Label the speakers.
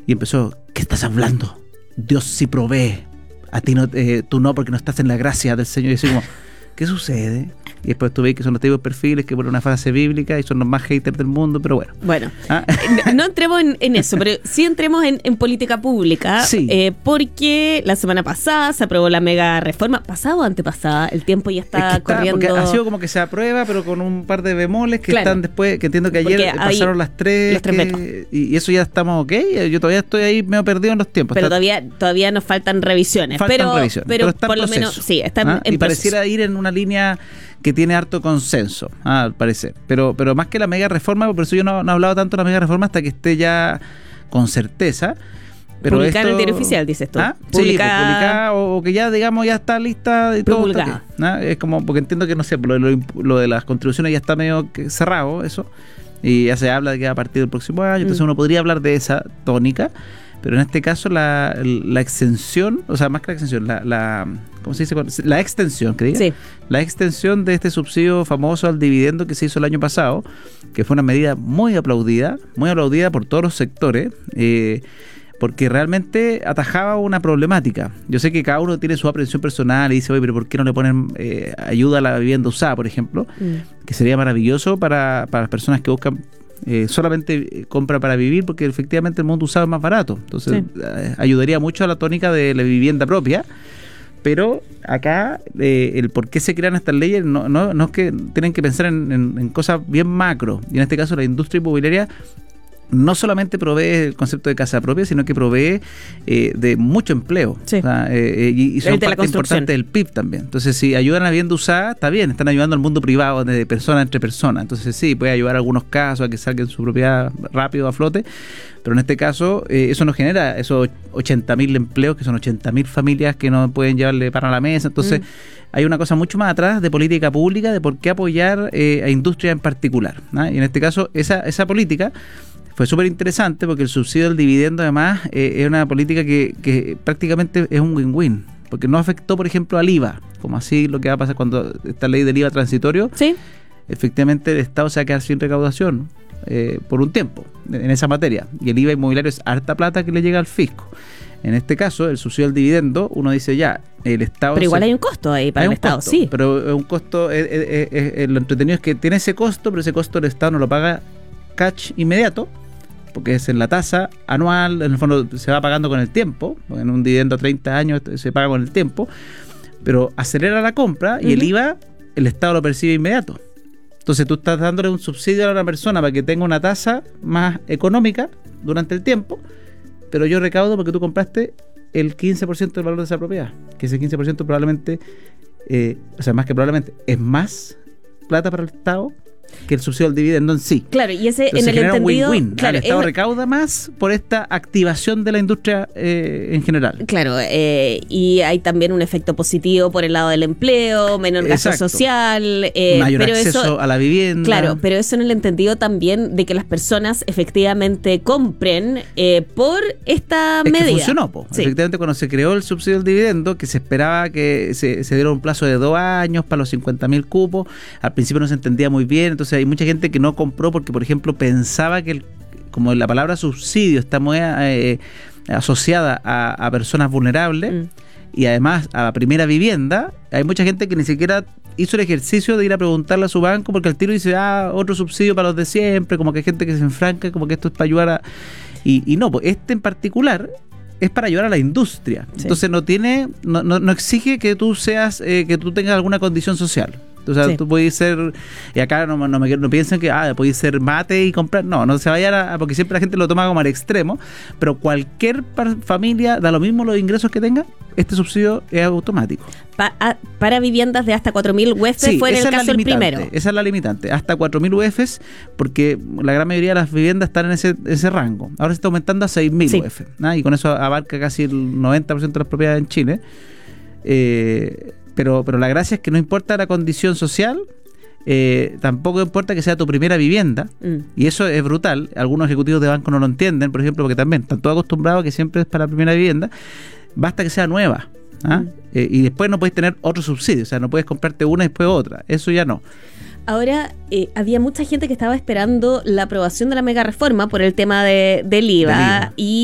Speaker 1: Y empezó, ¿qué estás hablando? Dios sí provee. A ti no, tú no, porque no estás en la gracia del Señor. Y así como, ¿qué sucede? Y después tú ves que son los tipos perfiles que ponen una frase bíblica y son los más haters del mundo, pero bueno.
Speaker 2: Bueno, no entremos en eso, pero sí entremos en política pública,
Speaker 1: sí.
Speaker 2: Porque la semana pasada se aprobó la mega reforma, pasada o antepasada, el tiempo ya está corriendo.
Speaker 1: Porque ha sido como que se aprueba, pero con un par de bemoles que están después, que entiendo que ayer pasaron las tres
Speaker 2: vetos.
Speaker 1: Y eso ya estamos ok. Yo todavía estoy ahí medio perdido en los tiempos.
Speaker 2: Pero todavía nos faltan revisiones. Pero está por lo menos sí, está en
Speaker 1: y pareciera ir en una línea que tiene harto consenso, al parecer. Pero más que la mega reforma, por eso yo no he hablado tanto de la mega reforma hasta que esté ya con certeza. Pero
Speaker 2: publicada en el diario oficial, dices tú.
Speaker 1: Publicada o que ya, digamos, ya está lista y todo. Es como, porque entiendo que, no sé, lo de las contribuciones ya está medio cerrado, eso. Y ya se habla de que va a partir del próximo año. Entonces uno podría hablar de esa tónica. Pero en este caso la extensión, o sea, más que la extensión, ¿cómo se dice? La extensión, que diga.
Speaker 2: Sí.
Speaker 1: La extensión de este subsidio famoso al dividendo que se hizo el año pasado, que fue una medida muy aplaudida por todos los sectores, porque realmente atajaba una problemática. Yo sé que cada uno tiene su aprehensión personal y dice, oye, pero ¿por qué no le ponen ayuda a la vivienda usada, por ejemplo? Que sería maravilloso para las personas que buscan solamente compra para vivir, porque efectivamente el mundo usado es más barato. Entonces ayudaría mucho a la tónica de la vivienda propia. Pero acá el por qué se crean estas leyes no es que tienen que pensar en cosas bien macro. Y en este caso la industria inmobiliaria no solamente provee el concepto de casa propia, sino que provee de mucho empleo.
Speaker 2: Sí.
Speaker 1: O sea, y son parte importante del PIB también. Entonces, si ayudan a la vivienda usada, está bien, están ayudando al mundo privado de persona entre personas. Entonces, sí, puede ayudar a algunos casos a que salgan su propiedad rápido a flote, pero en este caso, eso no genera esos 80.000 empleos, que son 80.000 familias que no pueden llevarle pan a la mesa. Entonces, hay una cosa mucho más atrás de política pública, de por qué apoyar a industria en particular, ¿no? Y en este caso, esa política fue súper interesante porque el subsidio del dividendo además es una política que prácticamente es un win-win, porque no afectó, por ejemplo, al IVA, como así lo que va a pasar cuando esta ley del IVA transitorio.
Speaker 2: Sí.
Speaker 1: Efectivamente el Estado se va a quedar sin recaudación por un tiempo en esa materia, y el IVA inmobiliario es harta plata que le llega al fisco. En este caso, el subsidio del dividendo, uno dice ya, el Estado...
Speaker 2: Pero igual hay un costo ahí para el Estado, sí.
Speaker 1: Pero es un costo, lo entretenido es que tiene ese costo, pero ese costo el Estado no lo paga cash inmediato, porque es en la tasa anual, en el fondo se va pagando con el tiempo, en un dividendo a 30 años se paga con el tiempo, pero acelera la compra y el IVA el Estado lo percibe inmediato. Entonces tú estás dándole un subsidio a una persona para que tenga una tasa más económica durante el tiempo, pero yo recaudo porque tú compraste el 15% del valor de esa propiedad, que ese 15% probablemente, o sea, más que probablemente, es más plata para el Estado que el subsidio al dividendo en sí.
Speaker 2: Claro, y ese
Speaker 1: entonces,
Speaker 2: en el entendido...
Speaker 1: win-win. Claro, el Estado recauda más por esta activación de la industria en general.
Speaker 2: Claro, y hay también un efecto positivo por el lado del empleo, menor gasto social.
Speaker 1: Mayor acceso a la vivienda.
Speaker 2: Claro, pero eso en el entendido también de que las personas efectivamente compren por esta medida.
Speaker 1: Que funcionó, sí. Efectivamente, cuando se creó el subsidio al dividendo, que se esperaba que se diera un plazo de 2 años para los 50.000 cupos, al principio no se entendía muy bien. Entonces hay mucha gente que no compró porque, por ejemplo, pensaba que como la palabra subsidio está muy asociada a personas vulnerables y además a la primera vivienda, hay mucha gente que ni siquiera hizo el ejercicio de ir a preguntarle a su banco, porque al tiro dice, otro subsidio para los de siempre, como que hay gente que se enfranca, como que esto es para ayudar a... Y no, pues este en particular es para ayudar a la industria. Sí. Entonces no exige que tú seas, que tú tengas alguna condición social. O sea, tú puedes ser, y acá no piensen que puedes ser mate y comprar, no se vayan porque siempre la gente lo toma como al extremo, pero cualquier familia, da lo mismo los ingresos que tenga, este subsidio es automático.
Speaker 2: Para viviendas de hasta 4.000 UF fue en el caso el primero.
Speaker 1: Esa es la limitante, hasta 4.000 UF, porque la gran mayoría de las viviendas están en ese rango. Ahora se está aumentando a 6.000 UF, y con eso abarca casi el 90% de las propiedades en Chile. Pero la gracia es que no importa la condición social, tampoco importa que sea tu primera vivienda, y eso es brutal. Algunos ejecutivos de banco no lo entienden, por ejemplo, porque también están todos acostumbrados a que siempre es para la primera vivienda, basta que sea nueva, y después no puedes tener otro subsidio, o sea, no puedes comprarte una y después otra, eso ya no.
Speaker 2: Ahora, había mucha gente que estaba esperando la aprobación de la mega reforma por el tema del IVA.